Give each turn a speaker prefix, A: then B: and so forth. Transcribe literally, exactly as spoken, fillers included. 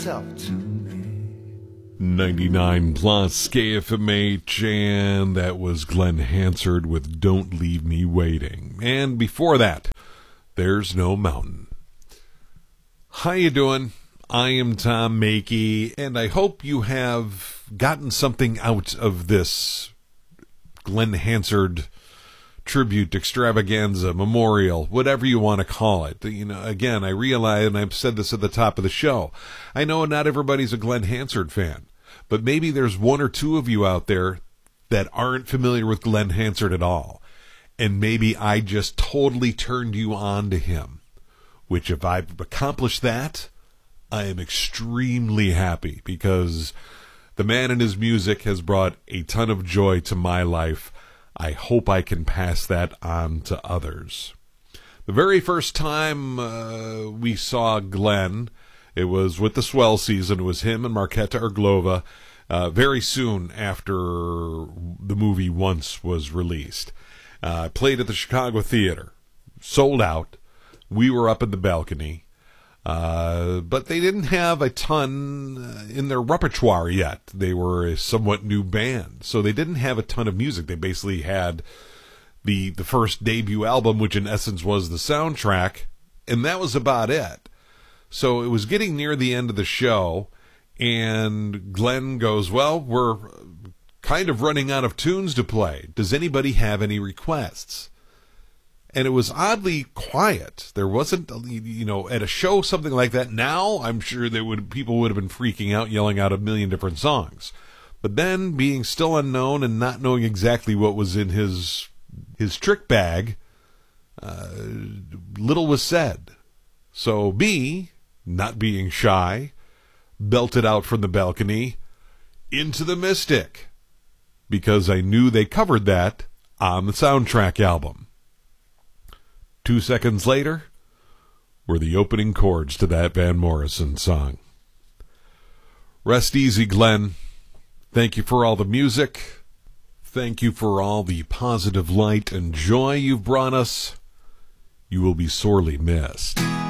A: yourself to me.
B: ninety-nine plus K F M H, and that was Glenn Hansard with Don't Leave Me Waiting. And before that, There's No Mountain. How you doing? I am Tom Makey, and I hope you have gotten something out of this Glenn Hansard tribute, extravaganza, memorial, whatever you want to call it. You know, again, I realize, and I've said this at the top of the show, I know not everybody's a Glenn Hansard fan, but maybe there's one or two of you out there that aren't familiar with Glenn Hansard at all, and maybe I just totally turned you on to him, which if I've accomplished that, I am extremely happy, because the man and his music has brought a ton of joy to my life. I hope I can pass that on to others. The very first time uh, we saw Glenn, it was with the Swell season. It was him and Marketa Irglova uh, very soon after the movie Once was released. Uh, played at the Chicago Theater. Sold out. We were up in the balcony. Uh, but they didn't have a ton in their repertoire yet. They were a somewhat new band, so they didn't have a ton of music. They basically had the the first debut album, which in essence was the soundtrack, and that was about it. So it was getting near the end of the show, and Glenn goes, well, we're kind of running out of tunes to play. Does anybody have any requests? And it was oddly quiet. There wasn't, you know, at a show something like that. Now, I'm sure there would people would have been freaking out, yelling out a million different songs. But then, being still unknown and not knowing exactly what was in his his trick bag, uh, little was said. So me, not being shy, belted out from the balcony, Into the Mystic, because I knew they covered that on the soundtrack album. Two seconds later were the opening chords to that Van Morrison song. Rest easy, Glenn. Thank you for all the music. Thank you for all the positive light and joy you've brought us. You will be sorely missed.